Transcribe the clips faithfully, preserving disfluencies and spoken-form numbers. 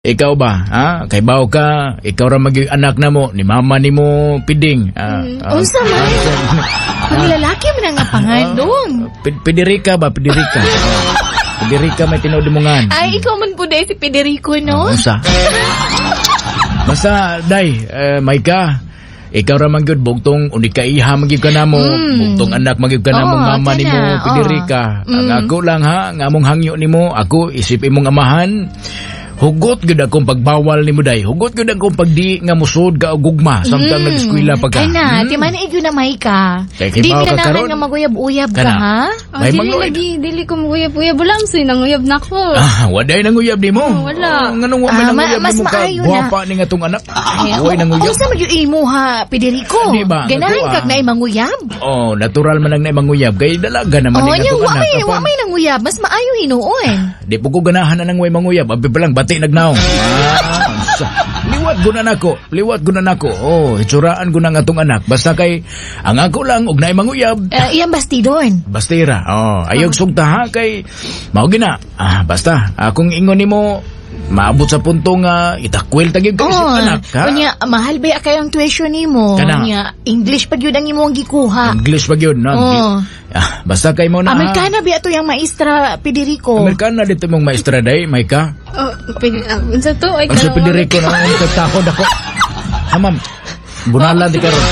Ikaw ba, ha? Kay baw ka, ikaw ra maging anak na mo, ni mama ni mo piding. Ah, Mm, ah, unsa man? ah, Ang lalaki man ang pangadong. Pid- Pidirika ba, Pidirika? Pidirika may tinudimungan. Ay, ikaw man po dahil si Federico, no? Unsa? Basta, day, eh, may ka. Ikaw ra man gyud bugtong uni ka iha magyud ka namo, Mm. bugtong anak magyud ka namo Oo, mama tana, nimo oo. Pidirika. Ang Mm. ako lang ha, nga among hangyo nimo, ako isip imong amahan. Hugot gyud akong pagbawal nimo day. Hugot gyud akong pagdi nga musod ka og gugma samtang nag-eskwela pa ka. Ay na, Hmm? ti man igyo na may ka. Kay Di kibaw ka kinangan karon? nga maguyab-uyab ka, Kana. ha? Oh, May dili mangloy. lagi, dili ko maguyab-uyab. Wala ang soy nanguyab na ko. Ah, waday nanguyab nimo. Oh, wala. Oh, nganong wa Ah, may ma- nanguyab mas nimo ka? maayo na. Guwapa ni nga tong anak. Ay, Way nanguyab. Unsa man gyud imo ha, Federico? Di ba? Ganahan Nato, kag ah. na manguyab. Oh, natural man ang naimanguyab kay dalaga naman Oh, ni nya nga tong wa anak. may wa Apan, may nanguyab, mas maayo hinuon. Di po ko ganahan na nang way manguyab. Abi pa lang, bati nagnaong. Ah, unsa. Liwat gunan ako. Liwat gunan ako. Oh, itsuraan gunan nga tong anak. Basta kay, ang ako lang, og naay manguyab. Uh, iyang bastidon. Bastira. Oh, ayog sugta ha kay mao gina. Ah, basta akong ingon nimo maabot sa punto nga itakwil tagig ka Oh, isip anak ha. unya mahal ba kay ang tuition nimo? Kana. Unya English pa gyud ang imong gikuha. English pa gyud no. Oh. Ah, basta kay mo na. ha? Amerikana ba ato yang maestra Federico? Amerikana dito mong maestra day, may ka. Oh, pwede, ah, unsa to? Ay, Ang sa karawa- Federico na ang nagtakod ako. Ha, ma'am. Bunalan di karon.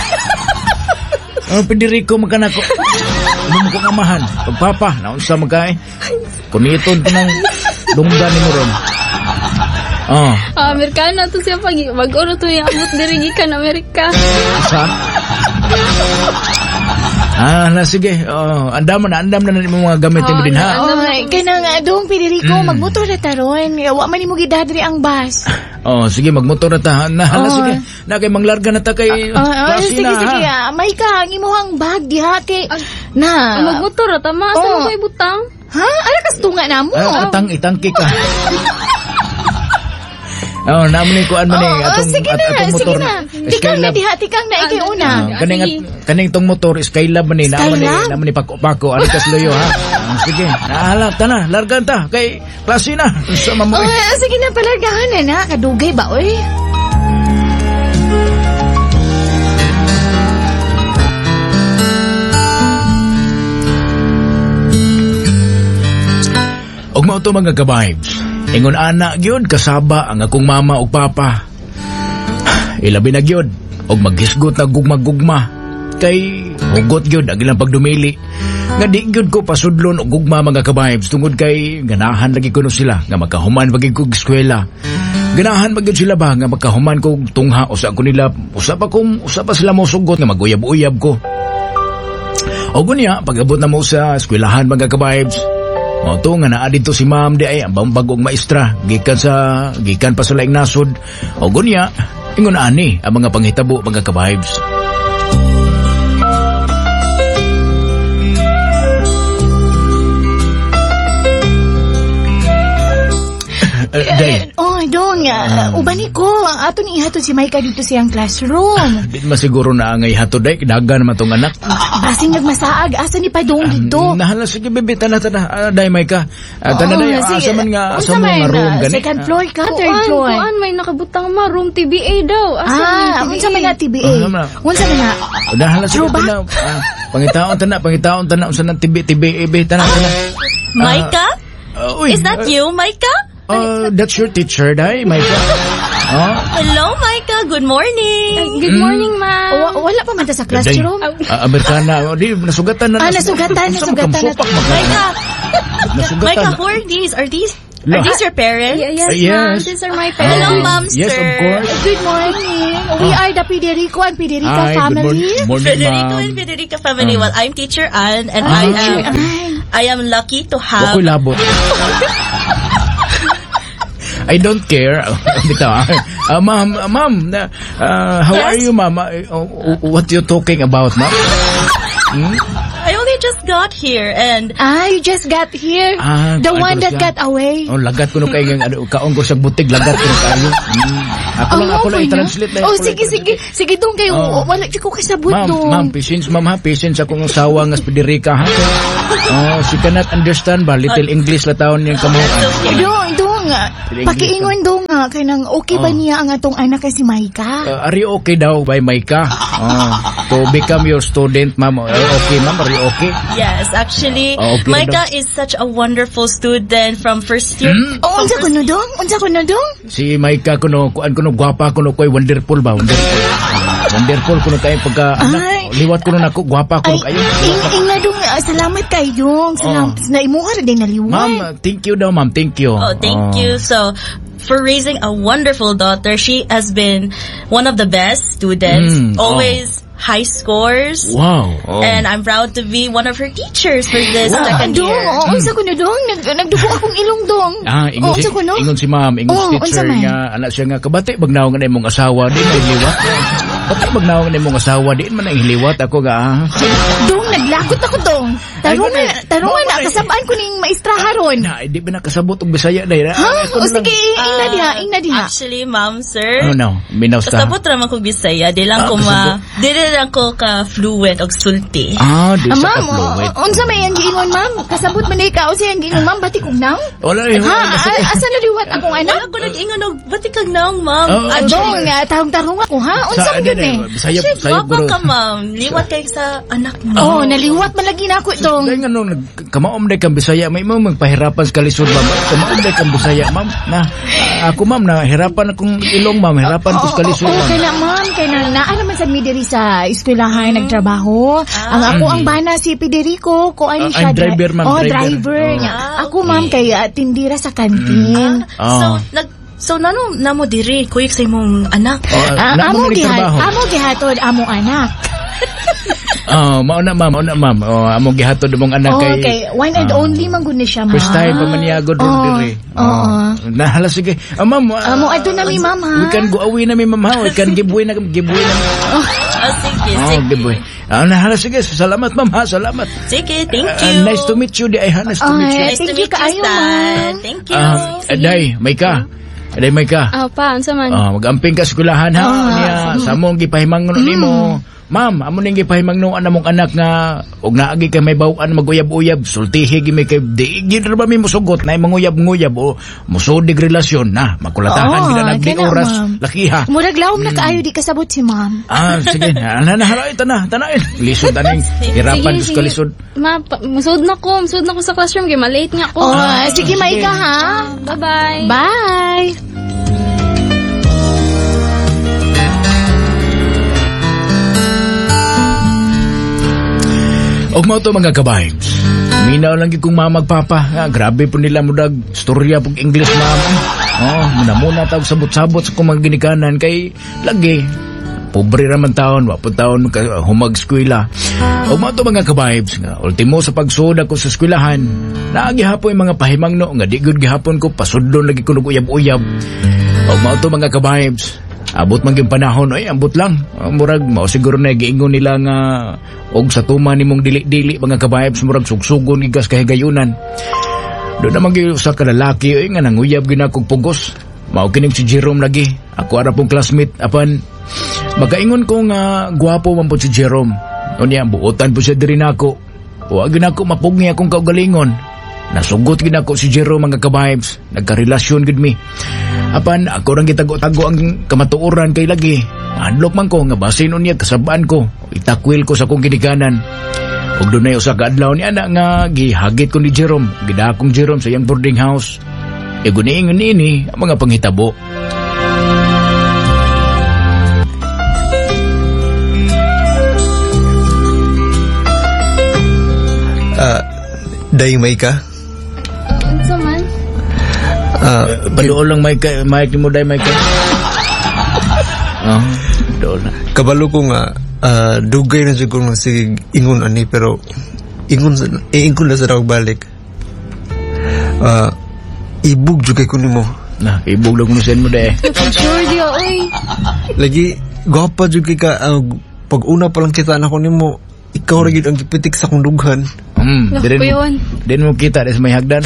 Oh, Federico magkana ko. Ano mo kong amahan? Pagpapa, naunsa magkay. Kuniton ko ng dunggan ni mo ron. Oh, Ah, Amerikana to siya pag mag-oro to yung abot diri gikan Amerika. sa? Ah, na sige. Oh, andam na, andam na na mo mga gamitin mo Oh, din ha. na- Oh, kay na nga dong Federico, Mm. magmotor na taron. Wa man nimo gidadri ang bus. Oh, sige magmotor na ta. Na, na Oh. sige. Na kay manglarga na ta kay Oh, oh, klase sige, na, sige. ha? Ah, may ka, ang imuhang bag diha kay na. Ang magmotor ah, tama asa Oh. mo ko'y butang? Ha? Ala kas tunga na mo. Ah, atang itangki ka. Oh, naman ko an man eh Oh, oh, atong sige at, na, atong sige motor. na. Tikang na diha, tikang na ikay Ah, una. Oh, kaning at, sige. kaning tong motor Skylab man eh, naman eh, Skylab? naman ni pako-pako, ari kas loyo ha. Ah, sige. Nahala ta na, largan ta kay klase na. Sa Oh, mamoy. sige na palargahan na na. Kadugay ba, oy? Og mao to mga ka-vibes. Ingon ana gyud kasaba ang akong mama ug papa. Ilabi na gyud og maghisgot na gugma-gugma. Kay hugot gyud ang ilang pagdumili. Nga di gyud ko pasudlon og gugma mga ka-vibes tungod kay ganahan lagi kuno sila nga makahuman pagig kog eskwela. Ganahan magyud sila ba nga makahuman kog tungha usa ko nila usa pa kong usa pa sila mo sugot nga maguyab-uyab ko. O gunya, pag-abot na mo sa eskwelahan mga ka-vibes. O to nga naa dito si ma'am di ay ang bagong maestra gikan sa gikan pa sa laing nasod. O gunya, ingon ani ang mga panghitabo mga ka-vibes. Uh, day, Oh, dong. Uh, ubani ko. Ang ato ni ihatod si Maika dito siyang classroom. di masiguro na angay hatod day, dagan naman tong anak. Basing nagmasaag. Asa ni Padong dito? Nahala, sige bebe, tana, tana. Ah, day, may ka. Ah, tana, Oo, day, sige. asa man nga, asa Unsa mo man, nga room ah, gani. Second Ah, floor ka, third Kuan, floor. kuan, may nakabutang ma, room T B A daw. Asa Ah, may T B A? unsa man nga T B A? Ah, naman. Unsa man nga? Nahala, sige, True ba? tana. Ah, pangitaon, tana, pangitaon, tana. Unsa nang tibi, tibi, ebe, tana, tana. Micah? Ah, uy, Is that ah, you, Micah? ah, that's your teacher, day, may ka. Oh, Hello, Micah. Good morning. Good morning, ma. Wa- wala pa man ta sa classroom. ah, Amerikana, oh, di, nasugatan na. Ah, nasugatan, Unsa nasugatan na. magkamsupak, magka- Micah, Nasugatan. Micah, who are these? Are these La- are these your parents? Yeah, yes, Ah, yes. ma'am. These are my Hello, parents. momster. Yes, of course. Good morning. We are the Federico and Federica Hi, good family. morning, morning, Federico ma'am. and Federica family. Ah. Well, I'm Teacher Anne, and Ay, I am ay. I am lucky to have. Ako'y labot. I don't care. Bitaw. Ah, ma'am, ah, ma'am, na- ah, how Yes? are you, ma'am? Ah, oh, oh, what you talking about, ma'am? Hmm? I only just got here, and Ah, you just got here. Ah, the ano one that siya? got away. Oh, lagat ko no kayo ng ano, kaong ko sa butig, lagat ko no kayo. Hmm. Ako lang, ako lang okay na. i-translate na. Oh, ako lang sige, sige. i-translate. Sige, dong kayo. Oh. Wala di ko kasabot Ma'am, dong. ma'am, patience, ma'am, ha? Patience akong asawa nga sa Federica, ha? Oh, she cannot understand ba? Little English la taon niyang kamuhan. okay. Dong, dong. nga, English pakiingon dong nga, kay nang okay ba Oh. niya ang atong anak kay si Maika? Uh, are you okay daw by Maika? Oh, to become your student, ma'am. Are you okay, ma'am? Are you okay? Yes, actually, Ah, okay Micah daw. is such a wonderful student from first year. Hmm? O, unsa ko no dong? Unsa ko no dong? Si Maika kuno, kuan kuno gwapa kuno koy wonderful ba? Wonderful. Ah, wonderful kuno kay pagka anak. Ay. Liwat kuno nako, gwapa Ay, kuno kayo. ing, ing na dong, ah, salamat kay dong. Salamat, na imuha rin din naliwan. Ma'am, thank you daw, ma'am. Thank you. Oh, thank you. So, for raising a wonderful daughter, she has been one of the best students. Mm, oh. Always high scores. Wow. Oh. And I'm proud to be one of her teachers for this Ah, second dong, year. oh, unsa ko no dong? Nag, nagdugo akong ilong dong. Ah, ingon Oh, si, unsa ko no? ingon si ma'am, ingon Oh, si unsa teacher man? nga, anak siya nga, kabati, bagnaw nga na imong asawa, di na iliwat. Bati, bagnaw nga na imong asawa, di man na iliwat. Ako nga, ah. Dong, naglagot ako dong. Tarong Ay, na, tarong ma'am, na, ay- kasabaan ko ning maestra-haron. Na, di ba nakasabot og Bisaya na yun? Ha? O sige, ing na diha, ing na diha. Actually, ma'am, sir, Ano na, minaw ka? kasabot naman ko Bisaya. Di lang Ah, ko ma... kasabot. Di lang ko ka-fluent o sulti. Ah, di Ah, sa ma'am, ka-fluid. o- unsa may ang giingon, ma'am? Kasabot man ni ka o siya ang giingon, ma'am, bati kog naw? Wala eh. Ha? A- asa na liwat akong anak? Wala ko nag-ingon og ba't ikag naong, ma'am? Oh, Ah, dong, nga, tarong-tarong ako, ha? Unsa ko yun eh? Sayap, Shit, sayap, guwapa guro. ka, ma'am. Liwat kayo sa anak mo. Oh, naliwat man lagi na ako dong. Dahil nga nung kamaom day kang Bisaya, may mo magpahirapan sa kalisod, ma'am. Kamaom day kang Bisaya, ma'am. Na, ah, ako, ma'am, nahirapan akong ilong, ma'am. Hirapan ko sa kalisod, Oo, ma'am. kaya ma'am, kaya na, naa naman sa mi diri sa eskwelahan, nagtrabaho. Ang ako ang bana si Federico, ko ano Ah, siya. I'm dri- driver, ma'am, Oh, driver. driver. Oh. niya. Ah, Ako, ma'am, kay ah, tindira sa kantin. Ah. So, nag... So, nano, namo diri, kuyik sa imong anak. Oh, Ah, na amo mo ni gihat, trabaho. amo gihatod amo anak. Oh, mauna, ma'am, mauna, ma'am. Oh, amo gihatod mong anak Oh, kay kay one and Ah. only man gud ni siya, ma'am. First time pa man niya agad ron Oh, diri. oo. Nahala sige. Ah, ma'am. ah, Amo adto na mi, ma'am, ha? We can go away na mi, ma'am, ha? We can give way na, give way na. Oh, sige, Oh, sige. give way. Ah, nahala sige. Salamat, ma'am, ha? Salamat. Sige, thank Ah, you. nice to meet you, di ay, ha? Nice to meet you. Ay, Nice to thank you meet you, kaayo, Stan. ma'am. Thank you. Ah, Day, may ka. Day, may ka. Ah, pa, unsa man? Ah, mag-amping ka sa eskwelahan, ha? Ah, Niya, sa mong gipahimangon nimo. Ma'am, amo ning gipahimangno ana mong anak nga og naagi kay may bawaan maguyab-uyab, sultihi gi may kay di gid ra ba mi musugot na manguyab-nguyab o musudig relasyon na makulatahan Oo, gid na nagdi kana, oras ma'am. lakiha. Murag lawom na kaayo di kasabot si ma'am. Ah, sige. Ana na halay tana, tanain. Lisod aning hirapan sa kalisod. Ma, pa, musud na ko, musud na ko sa classroom, kaya malate nga ko. Oh, Ah, sige, Maika, ha? Bye-bye. Bye! Og mao to mga ka-vibes. Minaw lang gid kong mamagpapa. Ah, grabe po nila mudag storya pag English, ma'am. Oh, muna muna tawag sabot-sabot sa kong mga ginikanan kay lagi pobre raman taon, wa po taon ka- humag eskwela. Og mao to mga ka-vibes nga ultimo sa pagsud ako sa eskwelahan. Naagi hapon yung mga pahimangno nga di gud gihapon ko pasudlon lagi ko uyab-uyab. Og mao to mga ka-vibes. Abot man gyud panahon, ay ambot lang. Ah, murag mao siguro na giingon nila nga og sa tuma nimong dili-dili mga ka-vibes murag sugsugon gigas kahigayunan. Do naman gyud sa kalalaki ay nga nanguyab gyud akong pugos. Mao kining si Jerome lagi. Ako ara pong classmate apan magaingon ko nga gwapo man po si Jerome. Unya buotan po siya diri nako. Wa gyud ako mapugngi akong kaugalingon. Nasugot gid ako si Jerome mga ka-vibes. Nagkarelasyon gid mi. Apan ako rang gitago-tago ang kamatuoran kay lagi. Hadlok man ko nga basin unya kasabaan ko. Itakwil ko sa kong ginikanan. Og dunay usa ka adlaw ni ana nga gihagit ko ni Jerome. Gidakong Jerome sa iyang boarding house. E guniingon ini ang mga panghitabo. Ah, day may ka? Unsa man? Ah, Paduol lang may ka, may mo day may ka. Oh, doon na. kabalo ko nga ah, dugay na siguro nga si ingon ani pero ingon sa- iingon na sa daw balik. Ah, ibug jud kay ko nimo. Na, ibog lang mo sen mo day. Sure di, oy. Lagi gwapa jud kay ka ah, pag una pa lang kita na ko nimo ikaw ra gid ang gipitik sa kong dughan. Hmm, Lah, din mo, kuyon. din mo kita des may hagdan.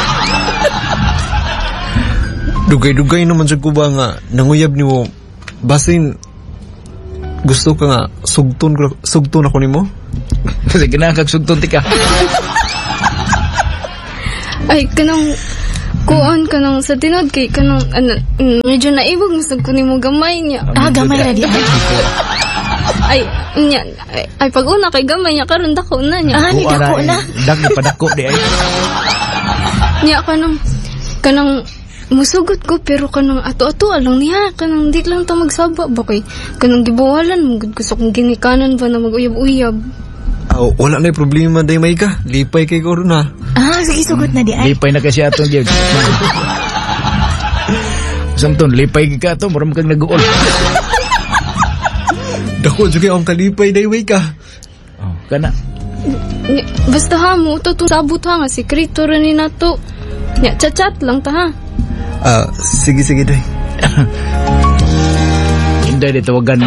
Dugay-dugay naman jud ko ba nga nanguyab nimo basin gusto ka nga sugton ko sugton ako nimo. Kasi kinakag sugton tika. Ay, kanang, kuan ka nang sa tinod kay kanang ano, mm, medyo naibog masag ko nimo gamay niya. Ah, gamay ra di ay. Ay, niya, ay, ay pag una kay gamay niya karon dako na niya. Ah, ni dako na. Dagi padako di ay. Niya kanang kanang musugot ko pero kanang ato-ato lang niya kanang di lang ta magsaba ba kay kanang gibawalan mo gud gusto kong ginikanan ba na mag-uyab-uyab. Ah, wala na yung problema, day may ka. Lipay kay ko na. Ah, sige sugot na di ay. Lipay na kasi atong gyud. Samton lipay ka to, mura kang nag-uol. Dako juga ang kalipay, day may ka. Oh, kana. Nya, basta ha mo to to sabot ha nga sekreto ra ni nato. Nya chat-chat lang ta ha. Ah, sige, sige, day. Hindi di tawagan mo.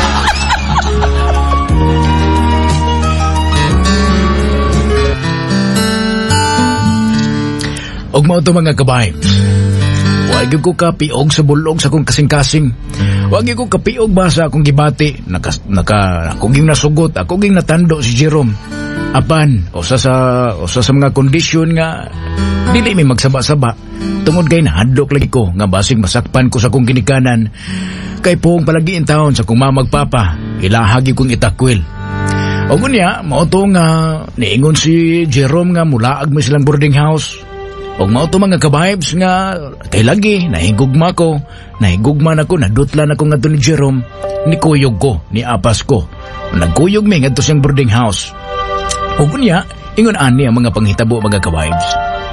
Og mao to mga kabahibs. Wag ko kapiog sa bulog sa kong kasing-kasing. Wag ko kapiog ba sa akong gibati. Naka, naka, ako ging nasugot, ako ging natando si Jerome. Apan, o sa sa, o sa, sa mga kondisyon nga, dili may magsaba-saba. Tungod kay nahadlok lagi ko, nga basig masakpan ko sa kong ginikanan. Kay poong palagi in taon sa kong mamagpapa, ilahagi kong itakwil. O kunya, mao to nga, niingon si Jerome nga mulaag mo silang boarding house. Og mao to mga kabahibs nga kay lagi nahigugma ko, nahigugma na ko, nadutlan ako ngadto ni Jerome, ni kuyog ko, ni apas ko. Nagkuyog mi ngadto siyang boarding house. Og kunya, ingon ani ang mga panghitabo mga kabahibs.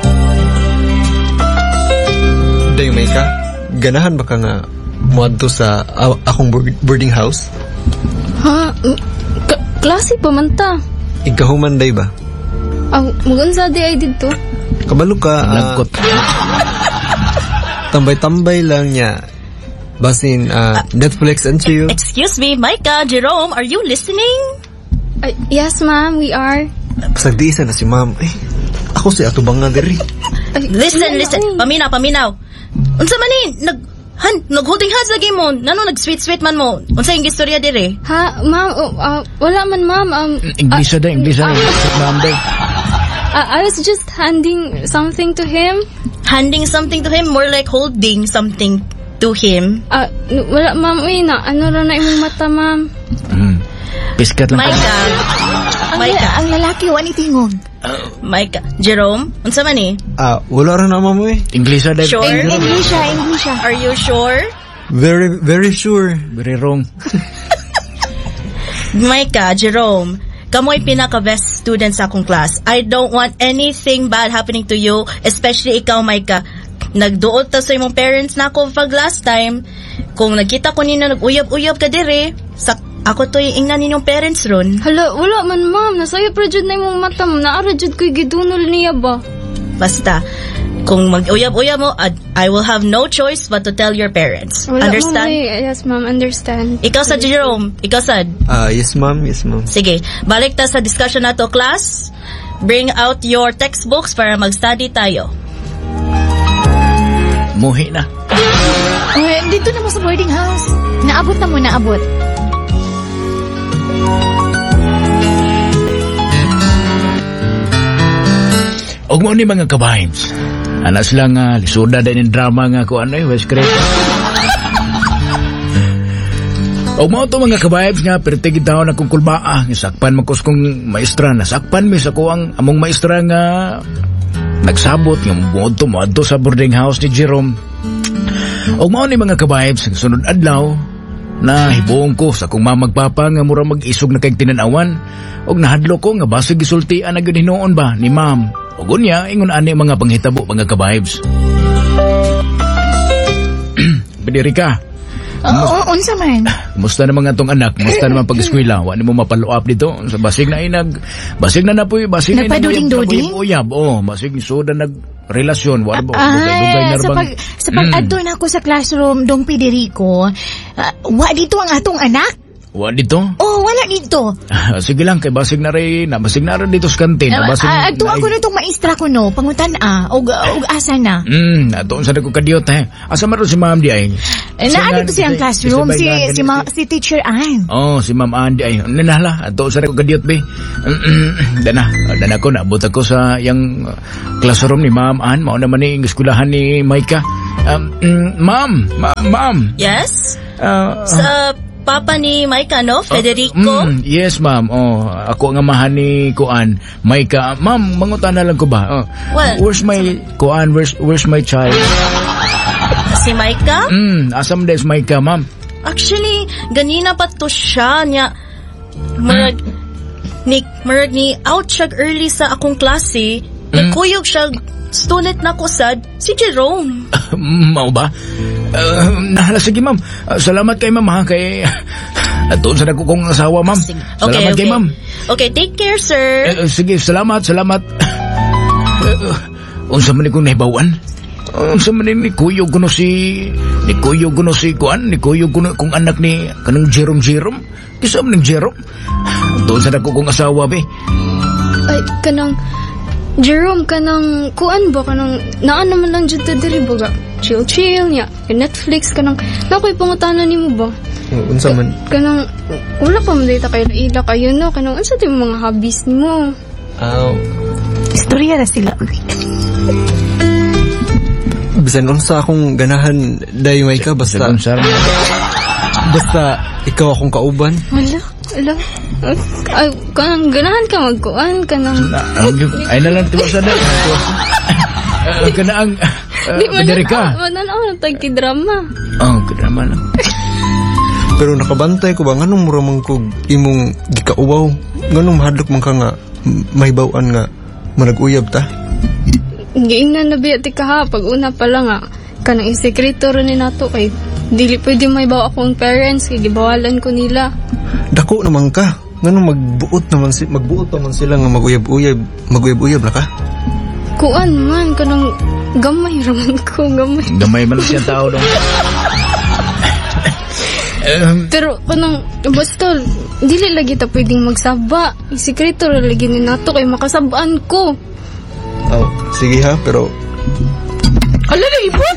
Day may ka, ganahan ba ka nga muadto sa a- akong board- boarding house? Ha? Mm, K- klase pa man ta. Ikahuman, day ba? Ang magunsa di ay dito. Kabalo ka, ah, Nagkot. tambay-tambay lang niya. Basin, ah, Netflix and chill. Excuse me, Micah, Jerome, are you listening? Ay, yes ma'am, we are. Pasagdiisa na si ma'am. Eh, ako si ato bang nga diri. Ay, Listen, wala listen. na, uy. Paminaw, paminaw. Unsa man ni? Nag han, nag-holding hands lagi mo. Nano nag-sweet-sweet man mo. Unsa yung istorya dire? Ha, ma'am, oh, ah, wala man ma'am. Um, Englisa da, Englisa da. Ma'am day. ah, I was just handing something to him. Handing something to him, more like holding something to him. Ah, n- wala ma'am, uy na. Ano ra na imong mata ma'am? Hmm. Piskat lang. Micah. Ang, Micah. ang lalaki wa ni tingog. Micah. Jerome, unsa man ni? Ah, wala rin naman mo eh. Englisa da. Sure? Eng- Englisha, Englisha. Are you sure? Very, very sure. Very wrong. Micah, Jerome, kamoy pinaka-best student sa akong class. I don't want anything bad happening to you, especially ikaw, Micah. Nagduot ta sa imong parents na ako pag last time. Kung nakita ko nino nag-uyab-uyab ka dire, sa ako to yung ingnan ninyong parents ron. Hala, wala man ma'am. Nasaya pra jud na imong mata ma'am. Naara jud ko'y gidunol niya ba? Basta, kung mag-uyab-uyab mo, ad- I will have no choice but to tell your parents. Wala Understand? ma'am, uy. Yes ma'am, understand. Ikaw sa Jerome, ikaw sad. Ah, yes ma'am, yes ma'am. Sige, balik ta sa discussion nato, class. Bring out your textbooks para mag-study tayo. Muhi na. Uy, dito na mo sa boarding house. Naabot na mo, naabot. Og mo ni mga kabahibs. Anas lang nga, lisuda din yung drama nga ko ano eh, West Crete. Og mo to mga kabahibs nga, pertigid taon akong kulbaa. Isakpan mo kong maestra. Nasakpan mi sa ko ang among maestra nga nagsabot nga muod to muad to sa boarding house ni Jerome. Og mo ni mga kabahibs, sa sunod adlaw, na hibuong ko sa kong mamagpapa nga mura mag-isog na kay tinanawan. Og nahadlo ko nga basig gisultian na gyud hinoon ba ni ma'am. O gunya, ingon ani mga panghitabo, mga kabahibs. Bidiri ka. Oo, unsa man. Kumusta naman nga tong anak? Kumusta naman pag-eskwela? Wala mo mapalo up dito? Sa basig na inag... Basig na na po basig na Nagpaduding-duding? uyab. Oh, basig soda nag-relasyon. Wala ba? Dugay-dugay na Ay, sa rabang... pag sa pag-adto na ako sa classroom dong Federico, ah, wa dito ang atong anak. Wa dito? Oh, wala dito. Ah, sige lang, kay basig na rin. Na, basig na rin dito sa kantin. Uh, Basig uh, Ato na- ako na itong maestra ko no, pangutan ah, og, og asa na. Hmm, ato sa ko kadiyot eh. Asa maron si Ma'am di ay? Eh, Naa dito siyang classroom, si, si, ma, si Teacher Ann. Oh, si Ma'am Andy ay. Nanala, ato sa ko kadiyot be. Dana, dana ko naabot ako sa yang uh, classroom ni Ma'am Ann. Mao naman ni eskwelahan ni Maika. Um, mm, ma'am, ma- ma'am. Yes? Uh, Sa papa ni Maika, no? Federico? Mm, yes, ma'am. Oh, ako ang amahan ni Kuan. Maika, ma'am, mangutan na lang ko ba? Oh, Well, where's my Kuan? Where's where's my child? Si Maika? Mm, asam des Maika, ma'am. Actually, ganina pa to siya niya. Marag, ni, marag ni out siya early sa akong klase. Nagkuyog siya student na ko sad, si Jerome. Mao ba? Uh, nahala, sige, ma'am. Uh, salamat kay ma'am, ha? Kay... Atoon sa dako kong asawa, ma'am. Sige. Salamat Okay, kay okay. ma'am. Okay, take care, sir. Eh, uh, sige, salamat, salamat. Uh, uh, unsa man ni kong nahibawan? Unsa man ni Kuyo kuno si... Ni Kuyo kuno si Kuan? Ni Kuyo kuno kong anak ni... Kanang Jerome Jerome? Kisa man ng Jerome? Atoon sa dako kong asawa, be. Ay, kanang... Jerome, kanang kuan ba? Kanang naan naman lang dyan ta diri ba? Chill-chill niya. Netflix, kanang... Nakoy pangutanan ni mo ba? Oh, unsa man. Kanang... Wala pa man data kayo ila kayo, no? Kanang unsa din mga hobbies ni mo? Aw. Istorya na sila. Bisan unsa akong ganahan dai Maika basta Sagon, sir. basta ikaw akong kauban. Wala, wala. Ay, kanang ganahan ka magkuan, kanang... Na, ay na lang tuwa sa dahil. Uh, kanaang... Uh, Di man Federica. Mananaw na tagki-drama. Oh, kadrama lang. Pero nakabantay ko ba nganong mura man ko imong gikaubaw? Nganong mahadlok man ka nga m- mahibaw-an nga manag-uyab ta? Giingnan na biya ti kaha, pag una pa lang nga, kanang insekreto rin ni nato kay dili pwede may bawa akong parents kay gibawalan ko nila. Dako naman ka. Nganong magbuot naman si magbuot naman sila nga maguyab-uyab, maguyab-uyab na ka? Kuan man, kanang gamay raman ko, gamay. Gamay man siyang tao dong. um, Pero kanang, basta, dili lagi ta pwedeng magsaba. Insekreto rin lagi ni nato kay makasabaan ko. Oh, sige ha, pero Ala na ipot!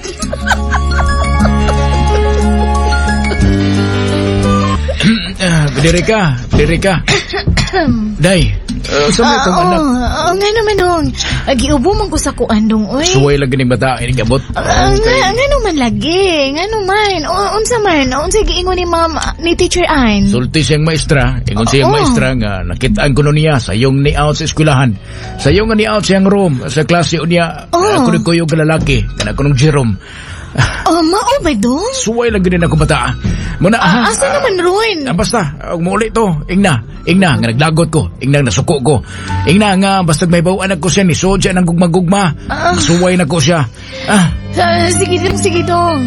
uh, Federica, Federica. Day, uh, sa may kong anak. Oo, nga naman dong. Giubo man ko sa kuan dong, oy. Suway lang ganing bata, inigabot. Ah, nga, nga naman lagi. Nga naman. O, unsa man. Unsa giingon ni ma'am, ni Teacher Ann. Sulti siyang maestra, ingon siyang Oo. maestra nga nakitaan ko nun niya sa iyong ni-out sa eskwelahan. Sa iyong nga ni-out siyang room, sa klase niya, Oo. ako ni Kuyo ka lalaki, kana ko nung Jerome. Oh, mao ba dong? Suway lang ganin ako bata. Muna, Ah, ha? asa naman ron? Ah, basta, huwag mo ulit to. Ingna, ingna, nga naglagot ko. Ingna, nasuko ko. Ingna, nga, basta may bawaan ako siya ni Sodja ng gugma-gugma. Ah. Suway na ko siya. Ah, Ah, sige dong, sige dong.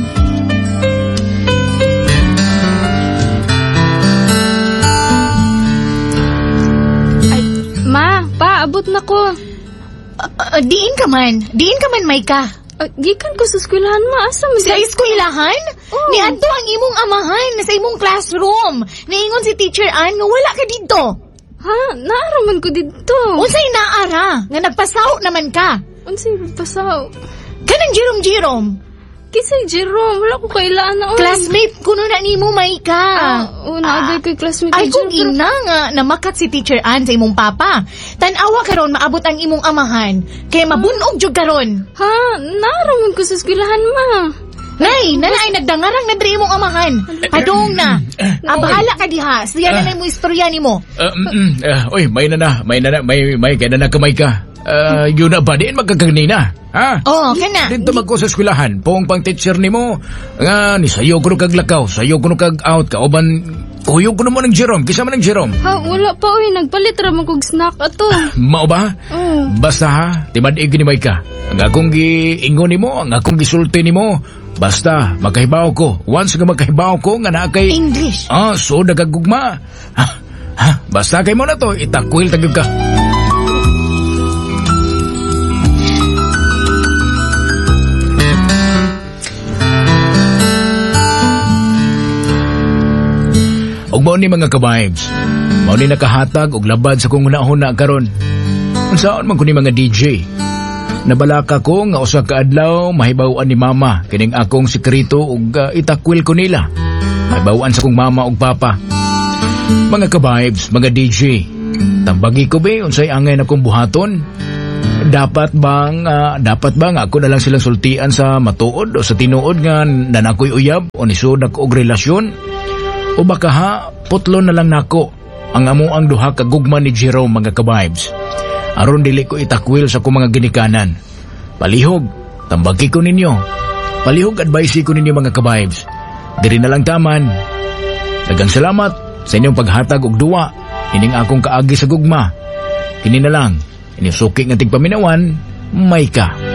Ma, pa, abot na ko. Ah, ah, diin ka man. Diin ka man, Maika. Uh, gikan ko sa eskwelahan, ma. Asa mo Sa eskwelahan? Oo. Ni adto ang imong amahan sa imong classroom. Niingon si Teacher Ann nga wala ka dito. Ha? Naaraman ko dito. Unsay naara nga nagpasaw naman ka? Unsay pasaw? Kanang Jerome Jerome. Kisay Jerome, wala ko kailaan na. oy. Classmate kuno na nimo, Maika. Ah, oo, naagay ko'y classmate Ay ni kung Jerome, pero- ina nga namakat si Teacher Ann sa imong papa. Tan-awa karon maabot ang imong amahan. Kay mabunog jud karon. Ha? Naaraman ko sa eskwelahan, ma. Nay, nanay nagdangarang na diri imong amahan. Padung na. Ah, bahala ka diha. Siya na na mo istorya nimo. uh, mm, mm, ah, oy, may na na, may na na, may, may, kaya na kamay ka. Ah, yun na ba, diin magkakagnina? Ha? Oh, kana. Dito magko sa eskwelahan, pong pang teacher nimo, nga, ni sayo ko kag lakaw, sayo ko kag out, kauban, kuyo ko mo ng Jerome, kisa man ng Jerome. Ha, wala pa, oy. Nagpalit raman kog snack ato. Mao ba? Oo. Basta ha, timad igi ni Maika. Ang akong giingon nimo, ang akong gisulti nimo, basta makahibaw ko. Once nga makahibaw ko nga naa kay English. ah, so nagagugma. Ha, ha, basta kay mo na to, itakwil tagig ka. Og Ug mao ni mga ka-vibes. Mao ni nakahatag og labad sa kong hunahuna karon. Unsaon man kuni mga D J? Nabalaka ko nga usa ka adlaw mahibaw-an ni mama kining akong sekreto ug uh, itakwil ko nila. Mahibaw-an sa kong mama ug papa. Mga ka-vibes, mga D J, tambagi ko ba unsay angay na kong buhaton? Dapat bang uh, dapat bang ako na lang silang sultian sa matuod o sa tinuod nga nanakoy uyab o nisud ako og relasyon? O baka ha, putlon na lang nako ang amo ang duha ka gugma ni Jerome, mga ka-vibes. Aron dili ko itakwil sa kong mga ginikanan. Palihog, tambagi ko ninyo. Palihog advice ko ninyo, mga ka-vibes. Diri na lang taman. Daghang salamat sa inyong paghatag og duwa ining akong kaagi sa gugma. Kini na lang, inyong suki nga tigpaminawan, Maika.